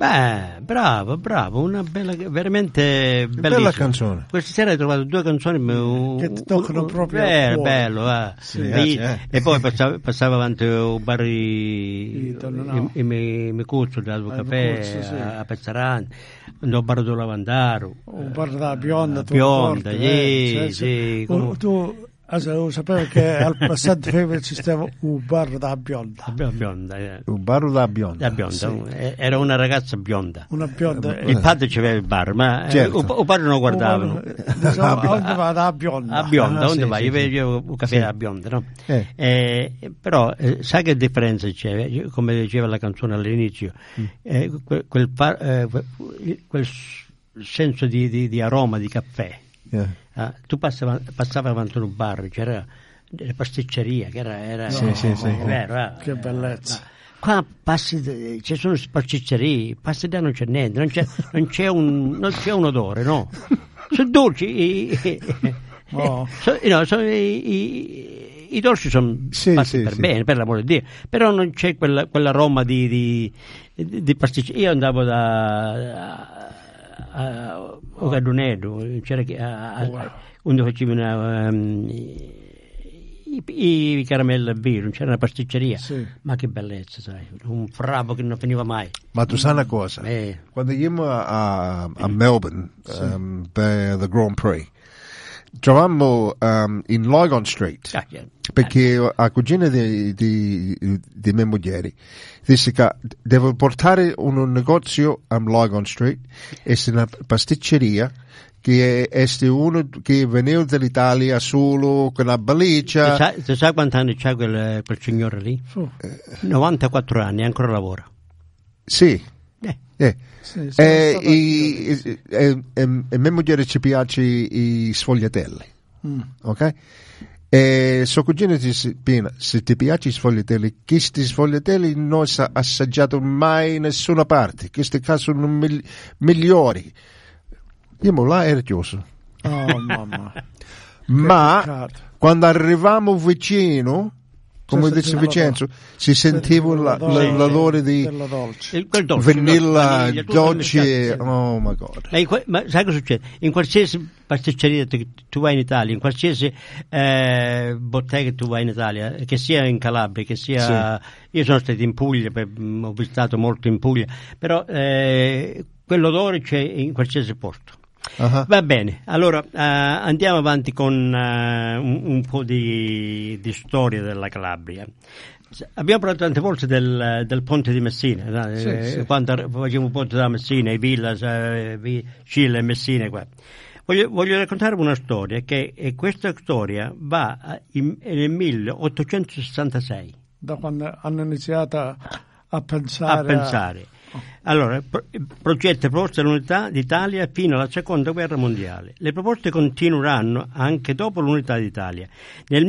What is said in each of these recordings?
Bravo, una bella, veramente bella canzone. Questa sera hai trovato 2 canzoni che ti toccano proprio al cuore. Bello, sì, e poi passava avanti un bar mi cuccio dal caffè a Pezzarani, un bar do Lavandaro, un bar da Bionda, sì, tu sapevo che al passato ci stava un bar da Bionda. Un bar da Bionda. Sì. Era una ragazza bionda. Una bionda. Il padre c'aveva il bar, ma certo. il padre non guardava. Dove va da Bionda? A Bionda, dove sì, vai? Sì, Io vedevo un caffè a Bionda, no? Però sai che differenza c'è? Come diceva la canzone all'inizio, quel senso di aroma di caffè. Tu passavi avanti un bar, c'era la pasticceria che era sì. vero, che bellezza. Qua ci sono pasticcerie, passi da non c'è niente, non c'è un odore, no? Sono dolci, i dolci sono fatti per bene, per l'amore di Dio, però non c'è quell'aroma di pasticceria. Io andavo a Gadunedo, c'era quando facevi i caramelle a birra, c'era una pasticceria, ma che bellezza, sai, un fravo che non finiva mai. Ma tu sai una cosa, quando io a Melbourne per the Grand Prix trovammo in Logan Street, perché la cugina di mia moglie disse che devo portare un negozio a Logan Street, e è una pasticceria che è uno che veniva dall'Italia solo con la valigia. Tu sai quanti anni c'ha quel signore lì? 94 anni, ancora lavora. Sì. E mia moglie ci piace i sfogliatelli, ok? E suo cugino dice: Pina, se ti piace i sfogliatelli, questi sfogliatelli non si è assaggiato mai in nessuna parte, questi qua sono migliori. Io là ero chiuso. Oh mamma. Ma quando arrivavamo vicino, come dice Vincenzo, si sentiva l'odore di vanilla dolce. Oh my God. Ma sai cosa succede? In qualsiasi pasticceria tu vai in Italia, in qualsiasi bottega tu vai in Italia, che sia in Calabria, che sia... Io sono stato in Puglia, ho visitato molto in Puglia, però quell'odore c'è in qualsiasi posto. Va bene, allora andiamo avanti con un po' di storia della Calabria. Abbiamo parlato tante volte del ponte di Messina, quando facciamo un ponte da Messina, i Villas, Scilla e Messina qua. Voglio raccontare una storia, che questa storia va nel 1866. Da quando hanno iniziato a pensare. Allora, il progetto proposto all'unità d'Italia fino alla seconda guerra mondiale. Le proposte continueranno anche dopo l'unità d'Italia. Nel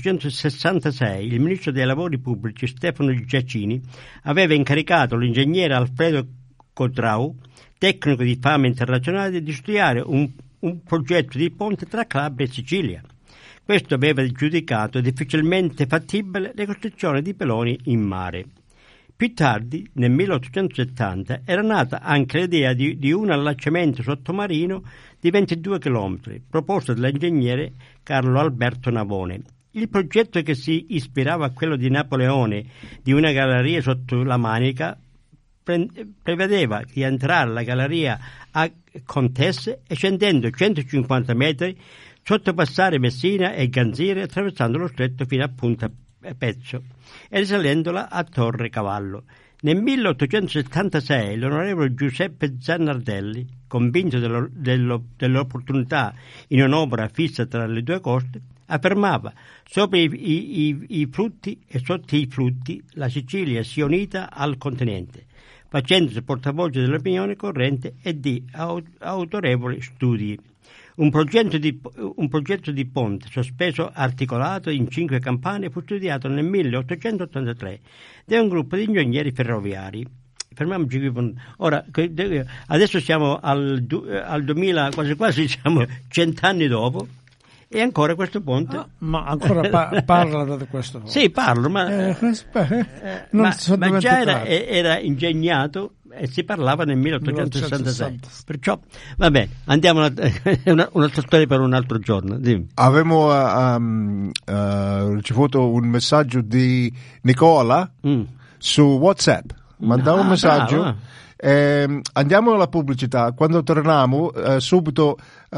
1866 il ministro dei lavori pubblici Stefano Giacchini aveva incaricato l'ingegnere Alfredo Cotrau, tecnico di fama internazionale, di studiare un progetto di ponte tra Calabria e Sicilia. Questo aveva giudicato difficilmente fattibile la costruzione di peloni in mare. Più tardi, nel 1870, era nata anche l'idea di un allacciamento sottomarino di 22 km, proposto dall'ingegnere Carlo Alberto Navone. Il progetto, che si ispirava a quello di Napoleone di una galleria sotto la Manica, prevedeva di entrare alla galleria a Contesse e, scendendo 150 metri, sottopassare Messina e Ganzire attraversando lo stretto fino a Punta Pezzo e risalendola a Torre Cavallo. Nel 1876 l'onorevole Giuseppe Zanardelli, convinto dell'opportunità in un'opera fissa tra le due coste, affermava: sopra i frutti e sotto i frutti la Sicilia sia unita al continente, facendosi portavoce dell'opinione corrente e di autorevoli studi. Un progetto di ponte sospeso articolato in 5 campane fu studiato nel 1883 da un gruppo di ingegneri ferroviari. Fermiamoci qui. Ora, adesso siamo al 2000, quasi siamo 100 anni dopo, e ancora questo ponte. Ma ancora parla di questo? Sì, parlo, ma già era ingegnato e si parlava nel 1866. Perciò, va bene, andiamo un'altra storia per un altro giorno. Dimmi. Abbiamo ricevuto un messaggio di Nicola su WhatsApp. Mandavo un messaggio. Andiamo alla pubblicità. Quando torniamo, subito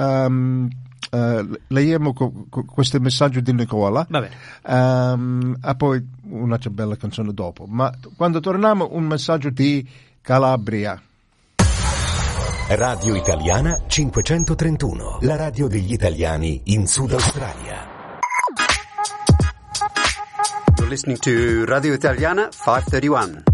leggiamo questo messaggio di Nicola. Va bene. E poi un'altra bella canzone dopo. Ma quando torniamo, un messaggio di Calabria. Radio Italiana 531, la radio degli italiani in Sud Australia. You're listening to Radio Italiana 531.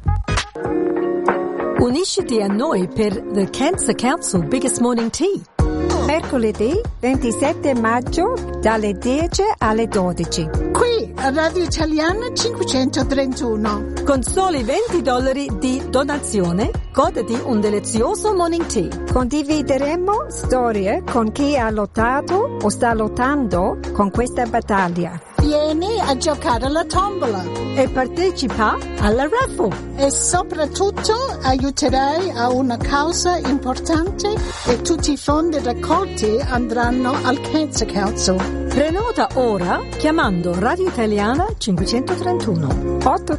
Unisciti a noi per The Cancer Council Biggest Morning Tea. Mercoledì 27 maggio dalle 10 alle 12. Qui a Radio Italiana 531. Con soli $20 di donazione, goditi un delizioso morning tea. Condivideremo storie con chi ha lottato o sta lottando con questa battaglia. Vieni a giocare alla tombola e partecipa alla raffle. E soprattutto aiuterai a una causa importante e tutti i fondi raccolti andranno al Cancer Council. Prenota ora chiamando Radio Italiana 531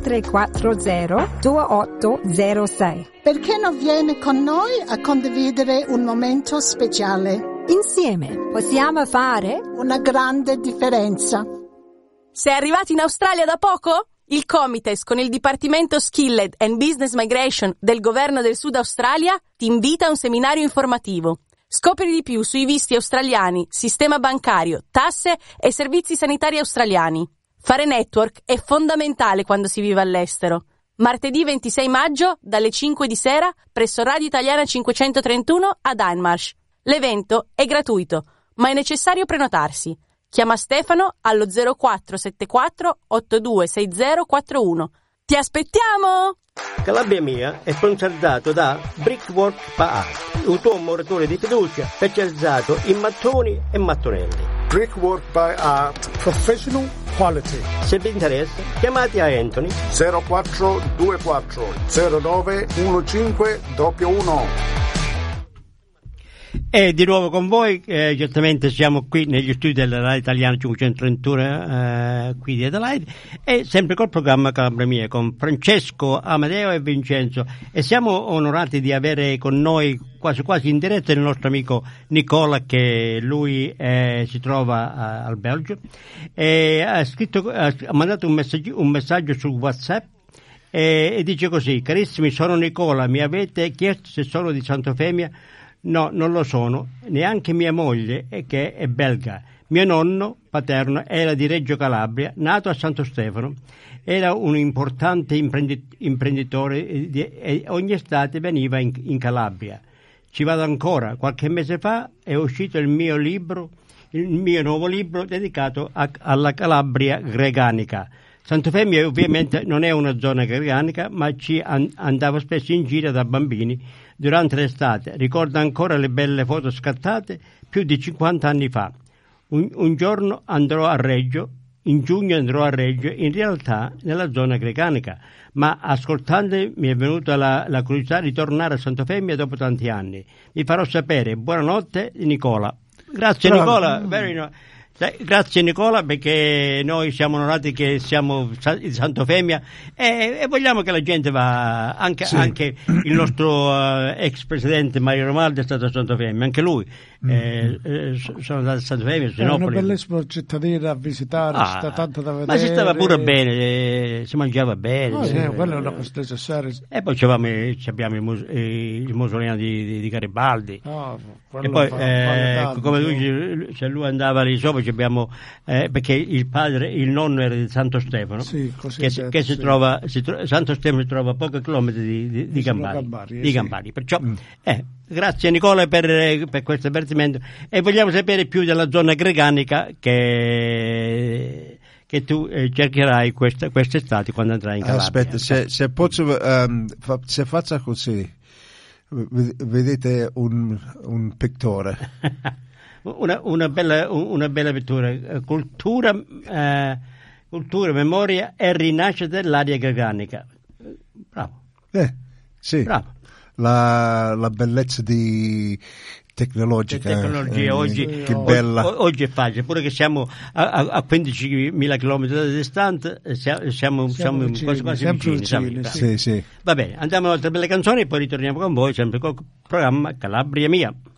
8340-2806. Perché non vieni con noi a condividere un momento speciale? Insieme possiamo fare una grande differenza. Sei arrivato in Australia da poco? Il Comites con il Dipartimento Skilled and Business Migration del Governo del Sud Australia ti invita a un seminario informativo. Scopri di più sui visti australiani, sistema bancario, tasse e servizi sanitari australiani. Fare network è fondamentale quando si vive all'estero. Martedì 26 maggio dalle 5 di sera presso Radio Italiana 531 a Danmarsh. L'evento è gratuito, ma è necessario prenotarsi. Chiama Stefano allo 0474 826041. Ti aspettiamo! Calabria Mia è sponsorizzato da Brickwork by Art, un tuo muratore di fiducia specializzato in mattoni e mattonelli. Brickwork by Art, professional quality. Se vi interessa, chiamate a Anthony 0424 09 1511. E di nuovo con voi, certamente siamo qui negli studi della Radio Italiana 531 qui di Adelaide, e sempre col programma Calabria Mia con Francesco, Amadeo e Vincenzo, e siamo onorati di avere con noi quasi in diretta il nostro amico Nicola, che lui si trova al Belgio, e ha mandato un messaggio su WhatsApp e dice così: carissimi, sono Nicola, mi avete chiesto se sono di Sant'Eufemia. No, non lo sono, neanche mia moglie, che è belga. Mio nonno paterno era di Reggio Calabria, nato a Santo Stefano. Era un importante imprenditore e ogni estate veniva in Calabria. Ci vado ancora. Qualche mese fa è uscito il mio nuovo libro dedicato alla Calabria greganica. Sant'Eufemia ovviamente non è una zona greganica, ma ci andavo spesso in giro da bambini durante l'estate. Ricordo ancora le belle foto scattate più di 50 anni fa. Un giorno andrò a Reggio, in giugno andrò a Reggio, in realtà nella zona greganica, ma ascoltando mi è venuta la curiosità di tornare a Sant'Eufemia dopo tanti anni. Vi farò sapere. Buonanotte, Nicola. Grazie. Bravo. Nicola. Grazie Nicola, perché noi siamo onorati che siamo di Sant'Eufemia e vogliamo che la gente va, anche il nostro ex presidente Mario Romaldi è stato a Sant'Eufemia, anche lui sono andato a Sant'Eufemia. È una bellissima cittadina da visitare, c'è tanto da vedere. Ma si stava pure bene, si mangiava bene. Sì, quello è una cosa necessaria. E poi abbiamo il mausoleo di Garibaldi. E poi come lui, se lui andava lì sopra abbiamo perché il nonno era di Santo Stefano, sì, Santo Stefano si trova a pochi chilometri di Gambari, perciò grazie Nicola per questo avvertimento, e vogliamo sapere più della zona greganica che tu cercherai quest'estate quando andrai in Calabria. Aspetta, se posso, se faccia così, vedete un pittore. Una bella pittura, cultura, memoria e rinascita dell'area greganica. Bravo. Sì. Bravo. la bellezza di tecnologica. Tecnologia oggi, che bella. Oggi è facile, pure che siamo a 15.000 km di distanza, siamo quasi vicini. Sì. Va bene, andiamo a altre belle canzoni e poi ritorniamo con voi sempre col programma Calabria Mia.